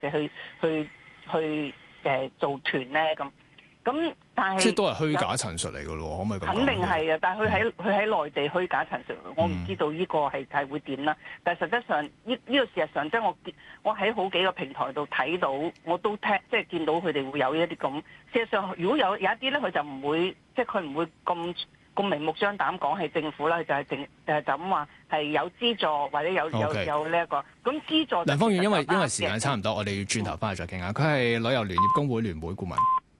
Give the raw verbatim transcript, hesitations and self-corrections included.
嘅去去去誒、呃、做團咧咁。咁但係即係都係虛假陳述嚟㗎咯，可唔可以咁講？ 肯定係啊，但係佢喺佢喺內地虛假陳述，我唔知道呢個係係會點啦。但係實質上呢呢、呢個事實上，即係我我喺好幾個平台度睇到，我都聽即係見到佢哋會有一啲咁。事實上，如果有有一啲咧，佢就唔會即係佢唔會咁咁明目張膽講係政府啦，就係政誒就咁話係有資助或者有有 Okay. 有呢、呢、一個咁資助。 梁芳遠，因為因為時間差唔多，我哋要轉頭翻去再傾下。佢係旅遊聯業工會聯會顧問。